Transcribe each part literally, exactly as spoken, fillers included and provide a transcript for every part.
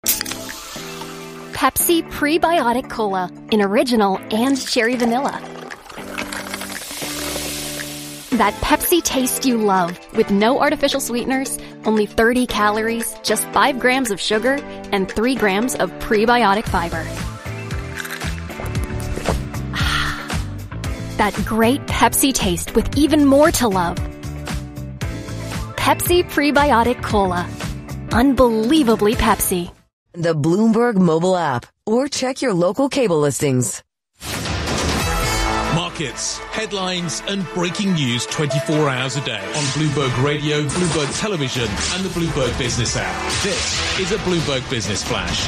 Pepsi Prebiotic Cola in original and cherry vanilla. That Pepsi taste you love with no artificial sweeteners, only thirty calories, just five grams of sugar, and three grams of prebiotic fiber. That great Pepsi taste with even more to love. Pepsi Prebiotic Cola. Unbelievably Pepsi. The Bloomberg mobile app, or check your local cable listings. Markets, headlines and breaking news twenty-four hours a day on Bloomberg Radio, Bloomberg Television and the Bloomberg Business app. This is a Bloomberg Business Flash.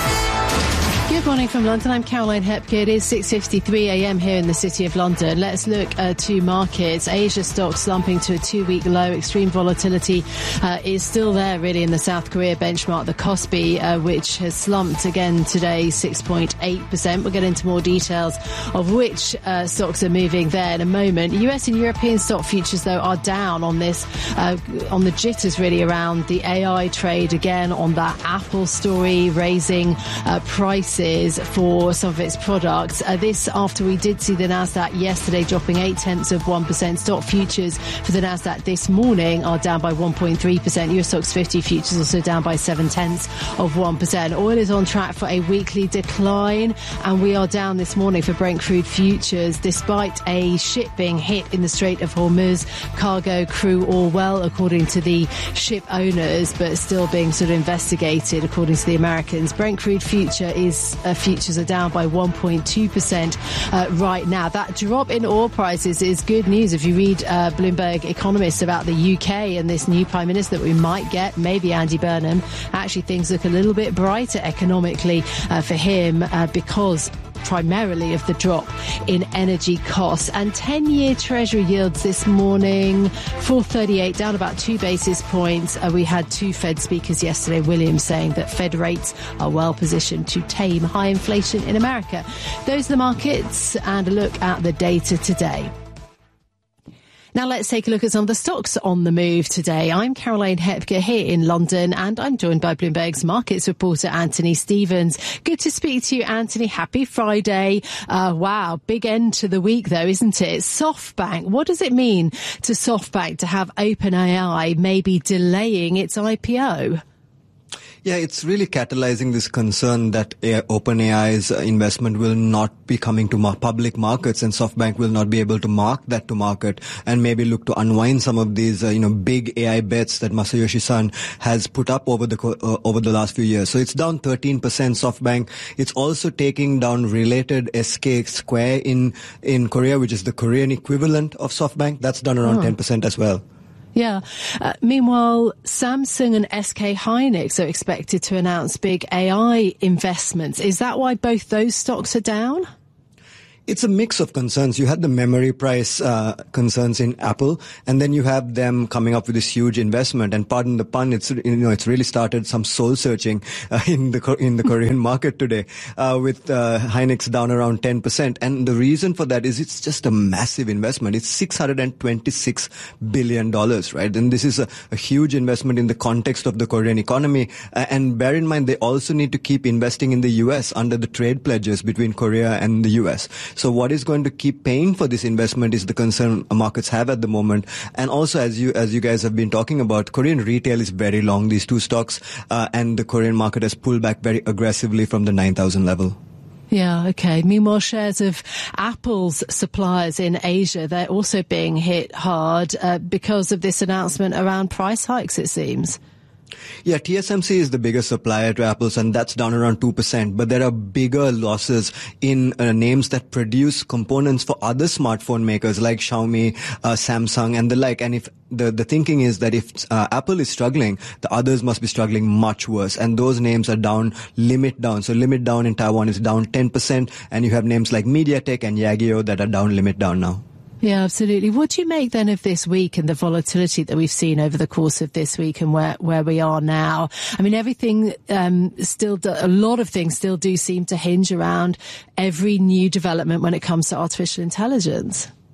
Good morning from London. I'm Caroline Hepke. It is six fifty-three a.m. here in the City of London. Let's look uh, to markets. Asia stocks slumping to a two-week low. Extreme volatility uh, is still there, really, in the South Korea benchmark, the Kospi, uh, which has slumped again today, six point eight percent. We'll get into more details of which uh, stocks are moving there in a moment. U S and European stock futures, though, are down on this, uh, on the jitters, really, around the A I trade, again, on that Apple story, raising uh, prices for some of its products. Uh, this after we did see the Nasdaq yesterday dropping eight tenths of one percent. Stock futures for the Nasdaq this morning are down by one point three percent. U S Stocks fifty futures also down by seven tenths of one percent. Oil is on track for a weekly decline, and we are down this morning for Brent crude futures despite a ship being hit in the Strait of Hormuz. Cargo, crew all well, according to the ship owners, but still being sort of investigated, according to the Americans. Brent crude future is Uh, futures are down by one point two percent uh, right now. That drop in oil prices is good news if you read uh, Bloomberg Economist about the U K and this new Prime Minister that we might get, maybe Andy Burnham. Actually, things look a little bit brighter economically uh, for him uh, because primarily of the drop in energy costs. And ten-year Treasury yields this morning, four thirty-eight, down about two basis points. Uh, we had two Fed speakers yesterday, Williams, saying that Fed rates are well positioned to tame high inflation in America. Those are the markets, and a look at the data today. Now let's take a look at some of the stocks on the move today. I'm Caroline Hepke here in London, and I'm joined by Bloomberg's markets reporter Anthony Stevens. Good to speak to you, Anthony. Happy Friday. Uh, wow, big end to the week though, isn't it? SoftBank. What does it mean to SoftBank to have OpenAI maybe delaying its I P O? Yeah, it's really catalyzing this concern that OpenAI's investment will not be coming to public markets, and SoftBank will not be able to mark that to market, and maybe look to unwind some of these, uh, you know, big A I bets that Masayoshi Son has put up over the uh, over the last few years. So it's down thirteen percent, SoftBank. It's also taking down related S K Square in in Korea, which is the Korean equivalent of SoftBank. That's down around oh. ten percent as well. Yeah. Uh, meanwhile, Samsung and S K Hynix are expected to announce big A I investments. Is that why both those stocks are down? It's a mix of concerns. You had the memory price uh, concerns in Apple, and then you have them coming up with this huge investment. And pardon the pun, it's you know it's really started some soul searching uh, in the in the Korean market today, uh, with uh, Hynix down around ten percent. And the reason for that is it's just a massive investment. It's six hundred twenty-six billion dollars, right? And this is a, a huge investment in the context of the Korean economy. Uh, and bear in mind, they also need to keep investing in the U S under the trade pledges between Korea and the U S. So what is going to keep paying for this investment is the concern markets have at the moment. And also, as you as you guys have been talking about, Korean retail is very long, these two stocks, uh, and the Korean market has pulled back very aggressively from the nine thousand level. Yeah, okay. Meanwhile, shares of Apple's suppliers in Asia, they're also being hit hard uh, because of this announcement around price hikes, it seems. Yeah, T S M C is the biggest supplier to Apple's, and that's down around two percent. But there are bigger losses in uh, names that produce components for other smartphone makers like Xiaomi, uh, Samsung, and the like. And if the, the thinking is that if uh, Apple is struggling, the others must be struggling much worse. And those names are down, limit down. So limit down in Taiwan is down ten percent. And you have names like MediaTek and Yageo that are down, limit down now. Yeah, absolutely. What do you make then of this week and the volatility that we've seen over the course of this week and where, where we are now? I mean, everything um, still, do, a lot of things still do seem to hinge around every new development when it comes to artificial intelligence.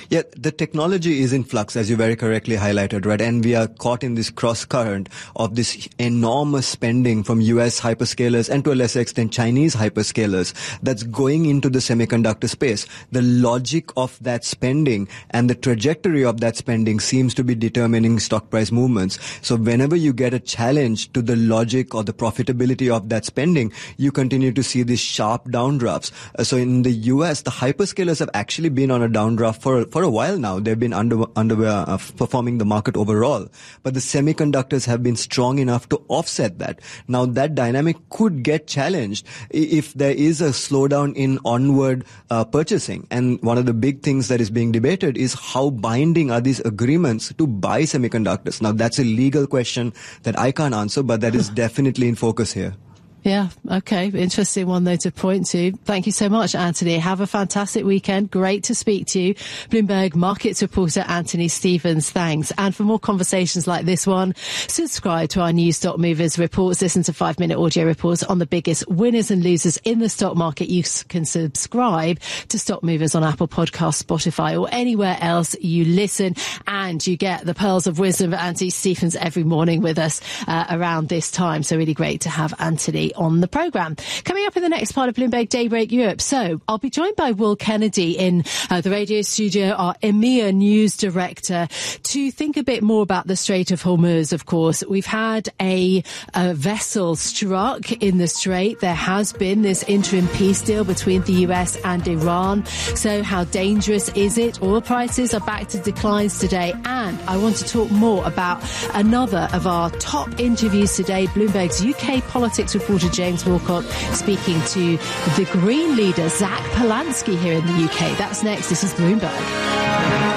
Yeah, the technology is in flux, as you very correctly highlighted, right? And we are caught in this cross current of this enormous spending from U S hyperscalers and to a lesser extent Chinese hyperscalers that's going into the semiconductor space. The logic of that spending and the trajectory of that spending seems to be determining stock price movements. So whenever you get a challenge to the logic or the profitability of that spending, you continue to see these sharp downdrafts. Uh, so in the U S, the hyperscalers have actually been on a downdraft for for a while now. They've been under under uh, performing the market overall, but the semiconductors have been strong enough to offset that. Now that dynamic could get challenged if there is a slowdown in onward uh, purchasing. And one of the big things that is being debated is how binding are these agreements to buy semiconductors. Now that's a legal question that I can't answer, but that is definitely in focus here. Yeah, okay. Interesting one, though, to point to. Thank you so much, Anthony. Have a fantastic weekend. Great to speak to you. Bloomberg markets reporter Anthony Stevens, thanks. And for more conversations like this one, subscribe to our new Stock Movers reports. Listen to five-minute audio reports on the biggest winners and losers in the stock market. You can subscribe to Stock Movers on Apple Podcasts, Spotify, or anywhere else you listen. And you get the pearls of wisdom of Anthony Stevens every morning with us uh, around this time. So really great to have Anthony on the programme. Coming up in the next part of Bloomberg Daybreak Europe. So I'll be joined by Will Kennedy in uh, the radio studio, our EMEA news director, to think a bit more about the Strait of Hormuz, of course. We've had a, a vessel struck in the Strait. There has been this interim peace deal between the U S and Iran. So how dangerous is it? Oil prices are back to declines today. And I want to talk more about another of our top interviews today, Bloomberg's U K politics reporter James Walcott speaking to the Green leader Zach Polanski here in the U K. That's next. This is Bloomberg.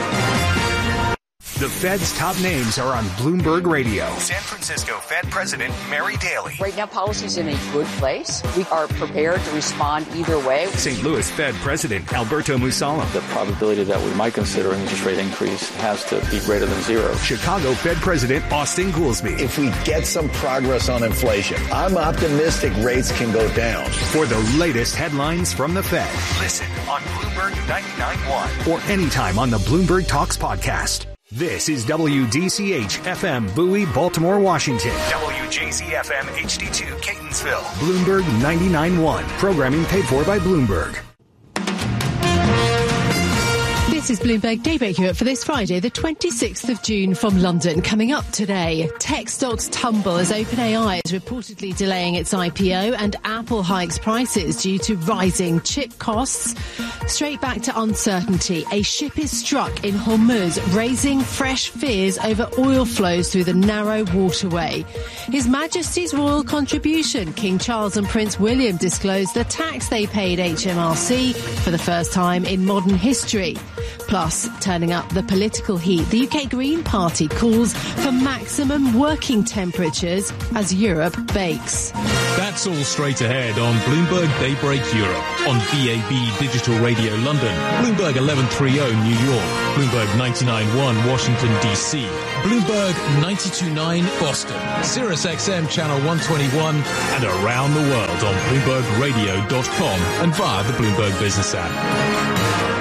The Fed's top names are on Bloomberg Radio. San Francisco Fed President Mary Daly. Right now, policy's in a good place. We are prepared to respond either way. Saint Louis Fed President Alberto Mussolem. The probability that we might consider an interest rate increase has to be greater than zero. Chicago Fed President Austin Goolsbee. If we get some progress on inflation, I'm optimistic rates can go down. For the latest headlines from the Fed, listen on Bloomberg ninety-nine point one or anytime on the Bloomberg Talks podcast. This is W D C H F M Bowie, Baltimore, Washington. W J Z F M H D two, Catonsville. Bloomberg ninety-nine point one. Programming paid for by Bloomberg. This is Bloomberg Daybreak Europe for this Friday, the twenty-sixth of June from London. Coming up today, tech stocks tumble as OpenAI is reportedly delaying its I P O and Apple hikes prices due to rising chip costs. Straight back to uncertainty. A ship is struck in Hormuz, raising fresh fears over oil flows through the narrow waterway. His Majesty's royal contribution. King Charles and Prince William disclosed the tax they paid H M R C for the first time in modern history. Plus, turning up the political heat, the U K Green Party calls for maximum working temperatures as Europe bakes. That's all straight ahead on Bloomberg Daybreak Europe, on B A B Digital Radio London, Bloomberg eleven thirty New York, Bloomberg ninety-nine point one Washington, D C, Bloomberg ninety-two point nine Boston, Sirius X M Channel one twenty-one, and around the world on Bloomberg Radio dot com and via the Bloomberg Business app.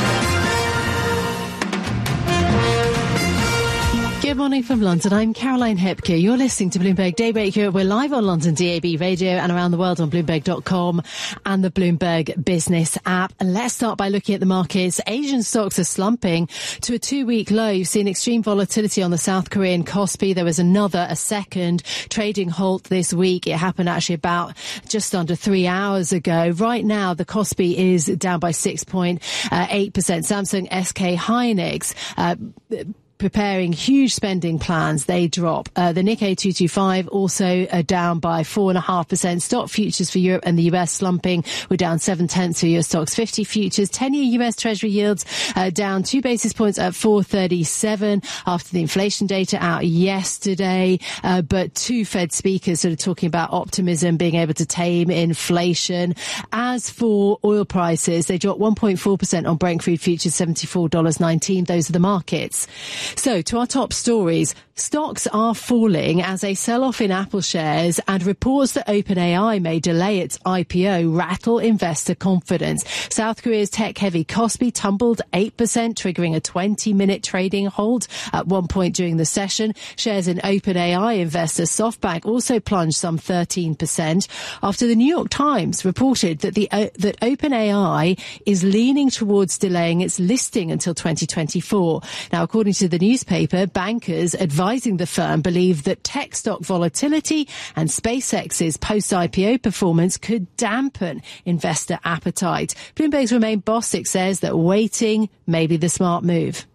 Good morning from London. I'm Caroline Hepke. You're listening to Bloomberg Daybreak Europe. We're live on London D A B Radio and around the world on Bloomberg dot com and the Bloomberg Business app. And let's start by looking at the markets. Asian stocks are slumping to a two-week low. You've seen extreme volatility on the South Korean Kospi. There was another, a second trading halt this week. It happened actually about just under three hours ago. Right now, the Kospi is down by six point eight percent. Samsung, S K Hynix, uh, preparing huge spending plans, they drop. Uh, the Nikkei two twenty-five also uh, down by four point five percent. Stock futures for Europe and the U S slumping. We're down seven tenths for your stocks fifty futures. ten-year U S Treasury yields uh, down two basis points at four thirty-seven after the inflation data out yesterday. Uh, but two Fed speakers sort of talking about optimism, being able to tame inflation. As for oil prices, they dropped one point four percent on Brent crude futures, seventy-four dollars and nineteen cents. Those are the markets. So, to our top stories. Stocks are falling as a sell-off in Apple shares and reports that OpenAI may delay its I P O rattle investor confidence. South Korea's tech-heavy Kospi tumbled eight percent, triggering a twenty-minute trading halt at one point during the session. Shares in OpenAI investor SoftBank also plunged some thirteen percent after the New York Times reported that the uh, that OpenAI is leaning towards delaying its listing until twenty twenty-four. Now, according to the newspaper, bankers advising the firm believe that tech stock volatility and SpaceX's post-I P O performance could dampen investor appetite. Bloomberg's Romain Bostic says that waiting may be the smart move.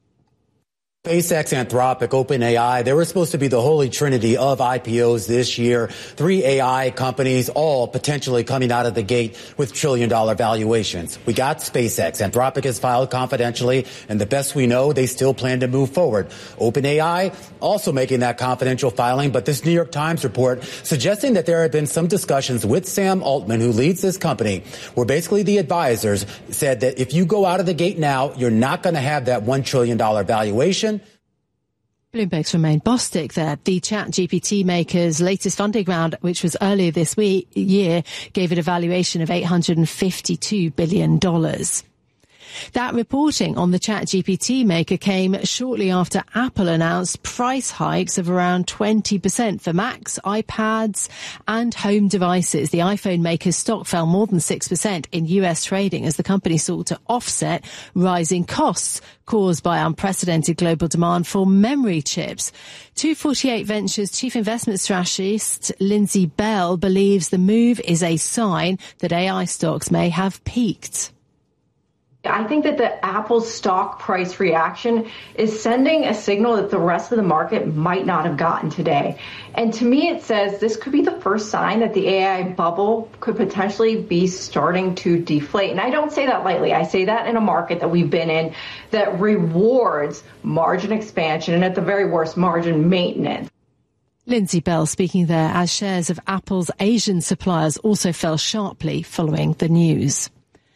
SpaceX, Anthropic, OpenAI, they were supposed to be the holy trinity of I P Os this year. Three A I companies, all potentially coming out of the gate with trillion-dollar valuations. We got SpaceX. Anthropic has filed confidentially, and the best we know, they still plan to move forward. OpenAI also making that confidential filing, but this New York Times report suggesting that there have been some discussions with Sam Altman, who leads this company, where basically the advisors said that if you go out of the gate now, you're not going to have that one trillion dollars valuation. Bloomberg's Romain Bostic there. The ChatGPT maker's latest funding round, which was earlier this week, year, gave it a valuation of eight hundred fifty-two billion dollars. That reporting on the ChatGPT maker came shortly after Apple announced price hikes of around twenty percent for Macs, iPads and home devices. The iPhone maker's stock fell more than six percent in U S trading as the company sought to offset rising costs caused by unprecedented global demand for memory chips. two forty-eight Ventures chief investment strategist Lindsay Bell believes the move is a sign that A I stocks may have peaked. I think that the Apple stock price reaction is sending a signal that the rest of the market might not have gotten today. And to me, it says this could be the first sign that the A I bubble could potentially be starting to deflate. And I don't say that lightly. I say that in a market that we've been in that rewards margin expansion and at the very worst, margin maintenance. Lindsay Bell speaking there as shares of Apple's Asian suppliers also fell sharply following the news.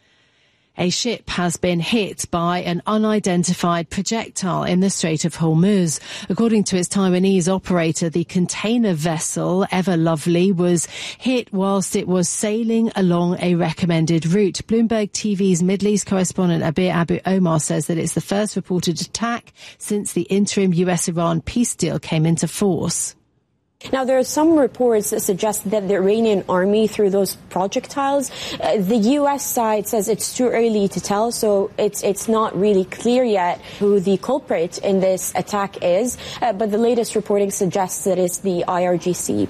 A ship has been hit by an unidentified projectile in the Strait of Hormuz. According to its Taiwanese operator, the container vessel Ever Lovely was hit whilst it was sailing along a recommended route. Bloomberg T V's Middle East correspondent Abir Abu Omar says that it's the first reported attack since the interim U S Iran peace deal came into force. Now, there are some reports that suggest that the Iranian army threw those projectiles. Uh, the U S side says it's too early to tell, so it's it's not really clear yet who the culprit in this attack is. Uh, but the latest reporting suggests that it's the I R G C.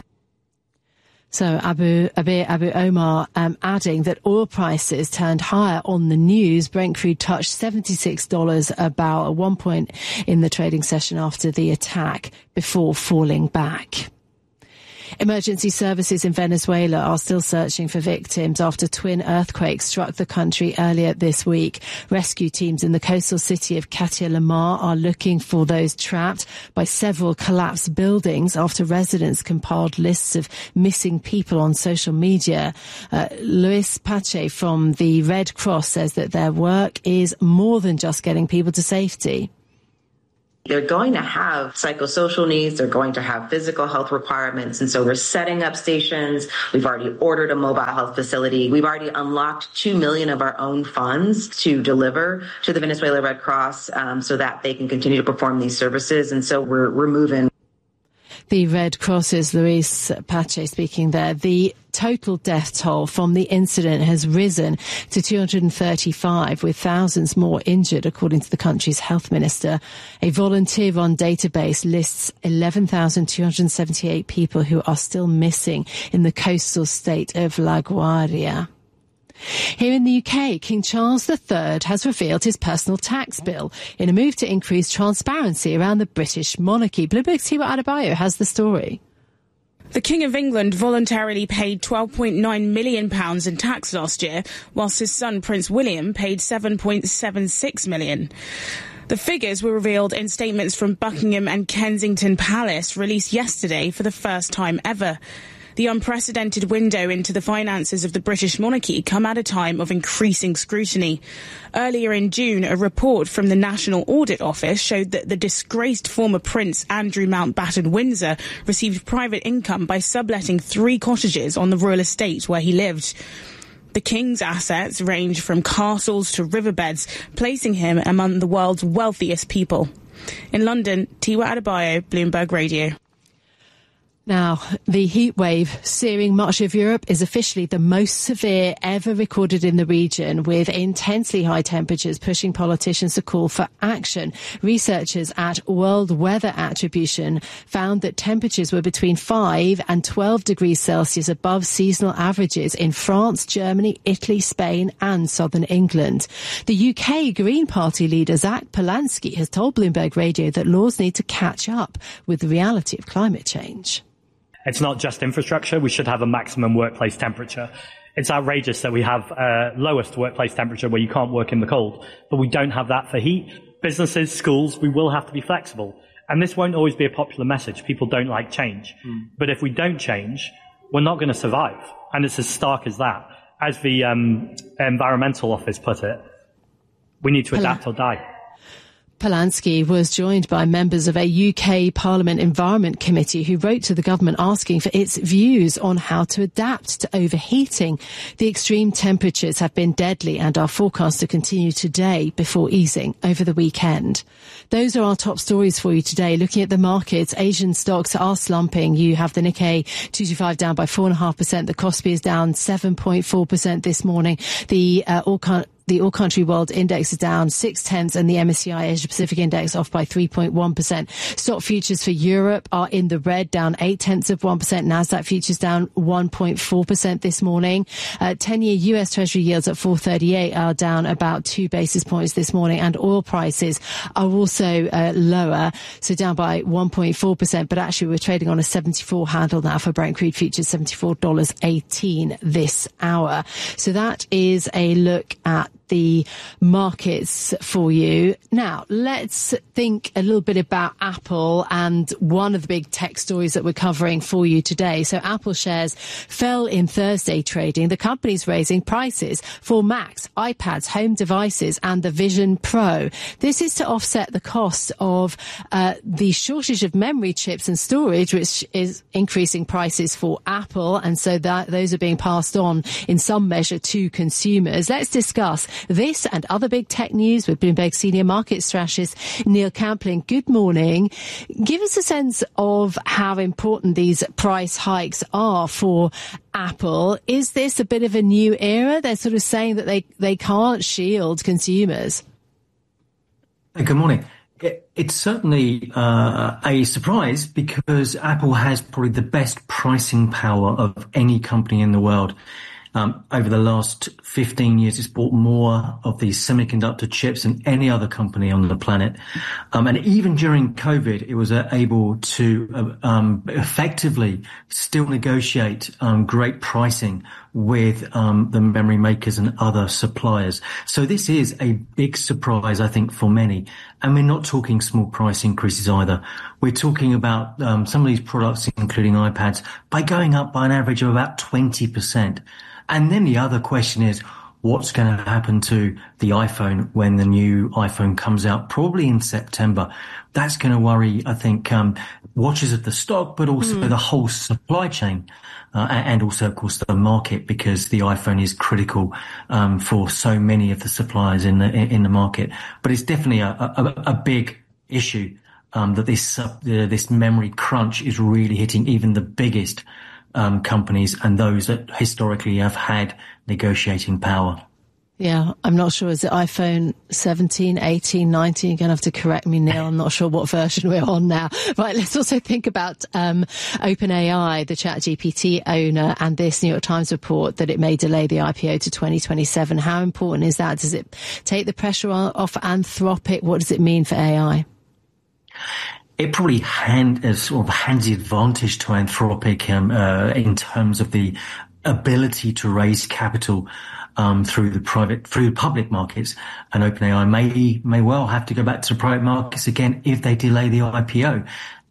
So Abu Abir Abu Omar um, adding that oil prices turned higher on the news. Brent crude touched seventy-six dollars a barrel at one point in the trading session after the attack before falling back. Emergency services in Venezuela are still searching for victims after twin earthquakes struck the country earlier this week. Rescue teams in the coastal city of Catia-Lamar are looking for those trapped by several collapsed buildings after residents compiled lists of missing people on social media. Uh, Luis Pache from the Red Cross says that their work is more than just getting people to safety. They're going to have psychosocial needs. They're going to have physical health requirements. And so we're setting up stations. We've already ordered a mobile health facility. We've already unlocked two million of our own funds to deliver to the Venezuela Red Cross um, so that they can continue to perform these services. And so we're, we're moving. The Red Cross's Luis Pache speaking there. The total death toll from the incident has risen to two hundred thirty-five, with thousands more injured, according to the country's health minister. A volunteer-run database lists eleven thousand two hundred seventy-eight people who are still missing in the coastal state of La Guardia. Here in the U K, King Charles the Third has revealed his personal tax bill in a move to increase transparency around the British monarchy. Bloomberg's Tiwa Adebayo has the story. The King of England voluntarily paid twelve point nine million pounds in tax last year, whilst his son Prince William paid seven point seven six million pounds. The figures were revealed in statements from Buckingham and Kensington Palace released yesterday for the first time ever. The unprecedented window into the finances of the British monarchy come at a time of increasing scrutiny. Earlier in June, a report from the National Audit Office showed that the disgraced former Prince Andrew Mountbatten Windsor received private income by subletting three cottages on the royal estate where he lived. The King's assets range from castles to riverbeds, placing him among the world's wealthiest people. In London, Tiwa Adebayo, Bloomberg Radio. Now, the heat wave searing much of Europe is officially the most severe ever recorded in the region, with intensely high temperatures pushing politicians to call for action. Researchers at World Weather Attribution found that temperatures were between five and twelve degrees Celsius above seasonal averages in France, Germany, Italy, Spain and southern England. The U K Green Party leader Zach Polanski has told Bloomberg Radio that laws need to catch up with the reality of climate change. It's not just infrastructure. We should have a maximum workplace temperature. It's outrageous that we have uh, lowest workplace temperature where you can't work in the cold, but we don't have that for heat. Businesses, schools, we will have to be flexible. And this won't always be a popular message. People don't like change. Mm. But if we don't change, we're not going to survive. And it's as stark as that. As the um, Environmental Office put it, we need to Hello. adapt or die. Polanski was joined by members of a U K Parliament Environment Committee who wrote to the government asking for its views on how to adapt to overheating. The extreme temperatures have been deadly and are forecast to continue today before easing over the weekend. Those are our top stories for you today. Looking at the markets, Asian stocks are slumping. You have the Nikkei two twenty-five down by four point five percent. The Kospi is down seven point four percent this morning. The uh, all kind The All Country World Index is down six tenths and the M S C I Asia Pacific Index off by three point one percent. Stock futures for Europe are in the red, down eight tenths of one percent. Nasdaq futures down one point four percent this morning. Uh, ten-year U S Treasury yields at four thirty-eight are down about two basis points this morning, and oil prices are also uh, lower, so down by one point four percent. But actually, we're trading on a seventy-four handle now for Brent crude futures, seventy-four dollars and eighteen cents this hour. So that is a look at the markets for you. Now, let's think a little bit about Apple and one of the big tech stories that we're covering for you today. So Apple shares fell in Thursday trading. The company's raising prices for Macs, iPads, home devices and the Vision Pro. This is to offset the cost of uh, the shortage of memory chips and storage, which is increasing prices for Apple. And so that those are being passed on in some measure to consumers. Let's discuss this and other big tech news with Bloomberg senior market strategist Neil Campling. Good morning. Give us a sense of how important these price hikes are for Apple. Is this a bit of a new era? They're sort of saying that they, they can't shield consumers. Good morning. It's certainly uh, a surprise because Apple has probably the best pricing power of any company in the world. Um, over the last fifteen years, it's bought more of these semiconductor chips than any other company on the planet. Um, and even during COVID, it was uh, able to uh, um, effectively still negotiate um, great pricing with um, the memory makers and other suppliers. So this is a big surprise, I think, for many. And we're not talking small price increases either. We're talking about um, some of these products, including iPads, by going up by an average of about twenty percent. And then the other question is, what's going to happen to the iPhone when the new iPhone comes out, probably in September? That's going to worry, I think, um, watchers of the stock, but also mm. the whole supply chain, uh, and also, of course, the market, because the iPhone is critical um, for so many of the suppliers in the in the market. But it's definitely a, a, a big issue um, that this uh, this memory crunch is really hitting even the biggest Um, companies and those that historically have had negotiating power. Yeah, I'm not sure. Is it iPhone seventeen, eighteen, nineteen? You're going to have to correct me, Neil. I'm not sure what version we're on now. Right, let's also think about um, OpenAI, the ChatGPT owner, and this New York Times report that it may delay the I P O to twenty twenty-seven. How important is that? Does it take the pressure off Anthropic? What does it mean for A I? It probably hand, uh, sort of hands the advantage to Anthropic um, uh, in terms of the ability to raise capital um, through the private, through public markets. And OpenAI may may well have to go back to the private markets again if they delay the I P O.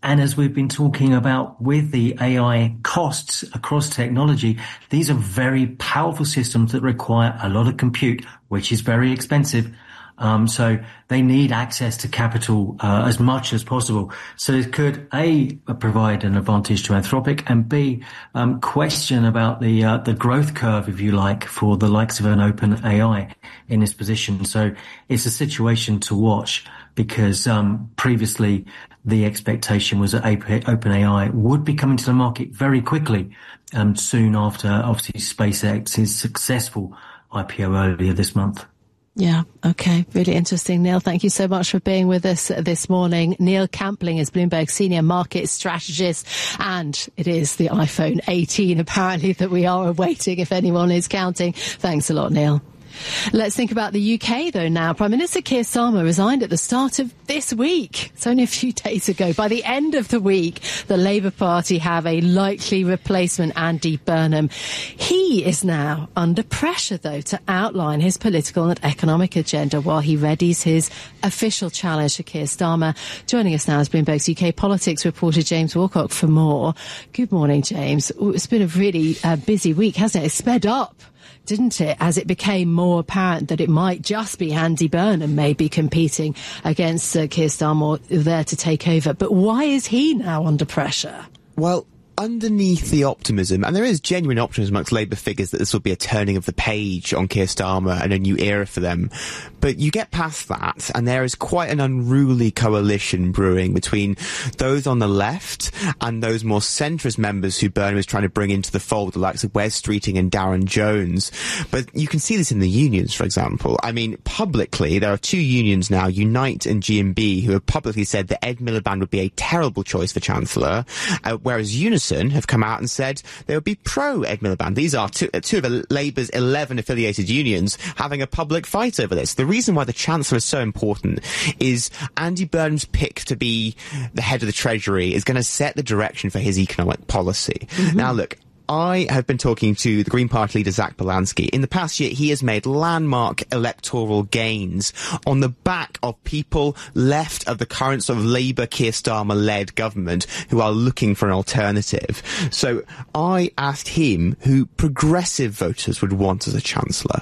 And as we've been talking about with the A I costs across technology, these are very powerful systems that require a lot of compute, which is very expensive. Um, so they need access to capital uh, as much as possible. So it could A, provide an advantage to Anthropic, and B, um, question about the uh, the growth curve, if you like, for the likes of an open A I in this position. So it's a situation to watch, because um, previously the expectation was that OpenAI would be coming to the market very quickly, um, soon after obviously SpaceX's successful I P O earlier this month. Yeah, okay. Really interesting. Neil, thank you so much for being with us this morning. Neil Campling is Bloomberg Senior Market Strategist, and it is the iPhone eighteen, apparently, that we are awaiting, if anyone is counting. Thanks a lot, Neil. Let's think about the U K, though, now. Prime Minister Keir Starmer resigned at the start of this week. It's only a few days ago. By the end of the week, the Labour Party have a likely replacement, Andy Burnham. He is now under pressure, though, to outline his political and economic agenda while he readies his official challenge to Keir Starmer. Joining us now is Bloomberg's U K politics reporter James Wilcock for more. Good morning, James. It's been a really uh, busy week, hasn't it? It's sped up, didn't it, as it became more apparent that it might just be Andy Burnham maybe competing against uh, Keir Starmer there to take over. But why is he now under pressure? Well, underneath the optimism, and there is genuine optimism amongst Labour figures that this will be a turning of the page on Keir Starmer and a new era for them. But you get past that, and there is quite an unruly coalition brewing between those on the left and those more centrist members who Burnham is trying to bring into the fold, the likes of Wes Streeting and Darren Jones. But you can see this in the unions, for example. I mean, publicly, there are two unions now, Unite and G M B, who have publicly said that Ed Miliband would be a terrible choice for Chancellor, uh, whereas Unison have come out and said they would be pro Ed Miliband. These are two, two of Labour's eleven affiliated unions having a public fight over this. The reason why the Chancellor is so important is Andy Burnham's pick to be the head of the Treasury is going to set the direction for his economic policy. Mm-hmm. Now, look, I have been talking to the Green Party leader, Zach Polanski. In the past year, he has made landmark electoral gains on the back of people left of the current sort of Labour, Keir Starmer-led government who are looking for an alternative. So I asked him who progressive voters would want as a Chancellor.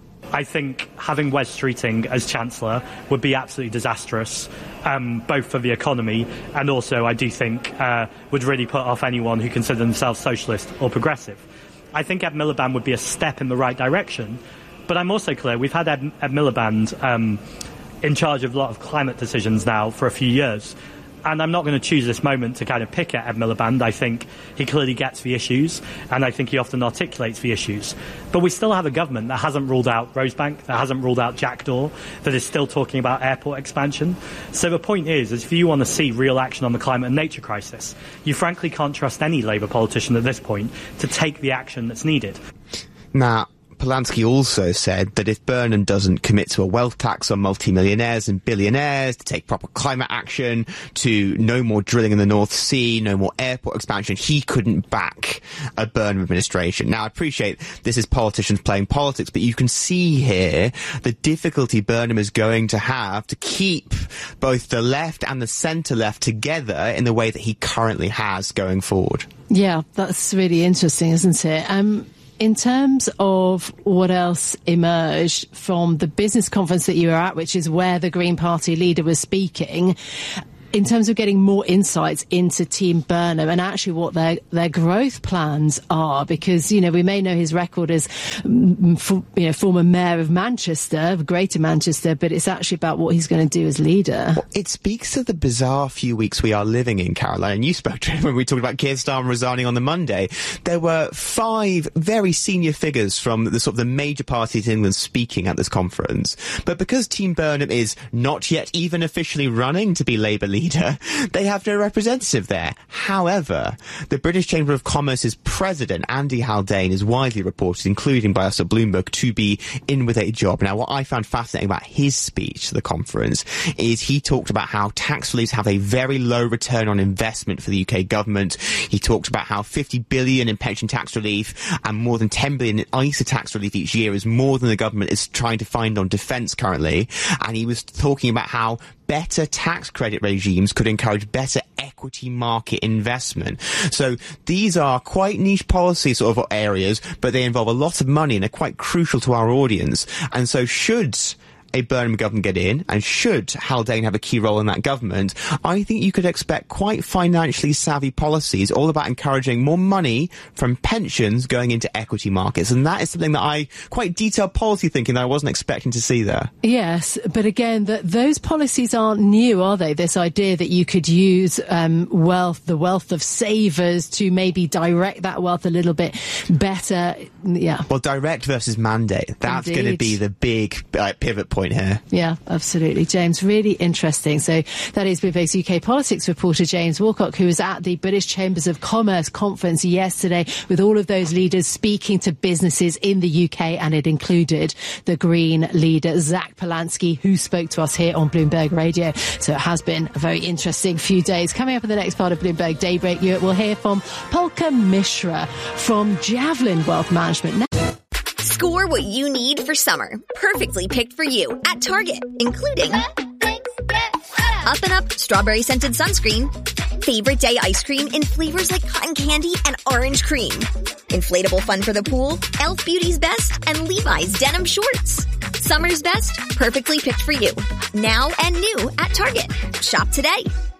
I think having Wes Streeting as Chancellor would be absolutely disastrous, um, both for the economy and also, I do think, uh, would really put off anyone who consider themselves socialist or progressive. I think Ed Miliband would be a step in the right direction, but I'm also clear we've had Ed, Ed Miliband um, in charge of a lot of climate decisions now for a few years. And I'm not going to choose this moment to kind of pick at Ed Miliband. I think he clearly gets the issues, and I think he often articulates the issues. But we still have a government that hasn't ruled out Rosebank, that hasn't ruled out Jackdaw, that is still talking about airport expansion. So the point is, is if you want to see real action on the climate and nature crisis, you frankly can't trust any Labour politician at this point to take the action that's needed. Now, Polanski also said that if Burnham doesn't commit to a wealth tax on multimillionaires and billionaires, to take proper climate action, to no more drilling in the North Sea, no more airport expansion, he couldn't back a Burnham administration. Now, I appreciate this is politicians playing politics, but you can see here the difficulty Burnham is going to have to keep both the left and the centre-left together in the way that he currently has going forward. Yeah, that's really interesting, isn't it? Um In terms of what else emerged from the business conference that you were at, which is where the Green Party leader was speaking, in terms of getting more insights into Team Burnham and actually what their their growth plans are, because, you know, we may know his record as, you know, former mayor of Manchester, of Greater Manchester, but it's actually about what he's going to do as leader. Well, it speaks to the bizarre few weeks we are living in, Caroline, and you spoke to him when we talked about Keir Starmer resigning on the Monday. There were five very senior figures from the sort of the major parties in England speaking at this conference, but because Team Burnham is not yet even officially running to be Labour leader, Leader, they have no representative there. However, the British Chamber of Commerce's president, Andy Haldane, is widely reported, including by us at Bloomberg, to be in with a job. Now, what I found fascinating about his speech to the conference is he talked about how tax reliefs have a very low return on investment for the U K government. He talked about how fifty billion in pension tax relief and more than ten billion in I S A tax relief each year is more than the government is trying to find on defence currently. And he was talking about how better tax credit regimes could encourage better equity market investment. So these are quite niche policy sort of areas, but they involve a lot of money and are quite crucial to our audience. And so should a Burnham government get in, and should Haldane have a key role in that government, I think you could expect quite financially savvy policies, all about encouraging more money from pensions going into equity markets. And that is something that I, quite detailed policy thinking that I wasn't expecting to see there. Yes, but again, the, those policies aren't new, are they? This idea that you could use um, wealth, the wealth of savers, to maybe direct that wealth a little bit better. Yeah. Well, direct versus mandate. That's going to be the big uh, pivot point here. Yeah, absolutely, James. Really interesting. So that is Bloomberg's U K politics reporter James Woolcock, who was at the British Chambers of Commerce conference yesterday with all of those leaders speaking to businesses in the U K, and it included the Green leader Zach Polanski, who spoke to us here on Bloomberg Radio. So it has been a very interesting few days. Coming up in the next part of Bloomberg Daybreak Europe, we'll hear from Polka Mishra from Javelin Wealth Management. Now- Score what you need for summer. Perfectly picked for you at Target, including Up and Up strawberry scented sunscreen, favorite day ice cream in flavors like cotton candy and orange cream, inflatable fun for the pool, Elf Beauty's Best, and Levi's denim shorts. Summer's best, perfectly picked for you. Now and new at Target. Shop today.